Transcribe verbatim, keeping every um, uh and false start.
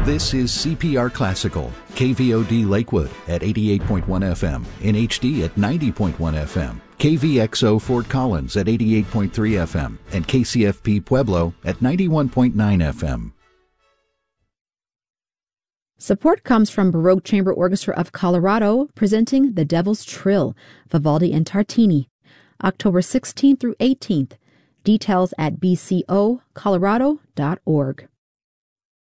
This is C P R Classical, K V O D Lakewood at eighty-eight point one F M, in H D at ninety point one F M, K V X O Fort Collins at eighty-eight point three F M, and K C F P Pueblo at ninety-one point nine F M. Support comes from Baroque Chamber Orchestra of Colorado, presenting The Devil's Trill, Vivaldi and Tartini, October sixteenth through eighteenth. Details at b c o colorado dot org.